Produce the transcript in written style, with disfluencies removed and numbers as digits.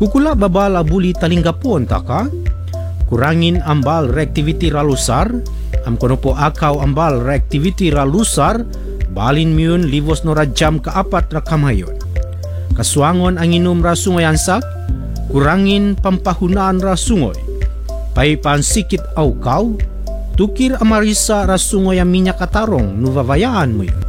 Kukula babala buli talinggapon taka. Kurangin ambal reactivity ralusar. Am kono po akaw ambal reactivity ralusar. Balin miun livos no rajam kaapat na kamayon. Kasuangon ang inom ra sungoy ansak. Kurangin pampahunaan ra sungoy. Paipan sikit aukaw. Tukir amarisa ra sungoy ang minyak katarong nuvavayaan mo yun.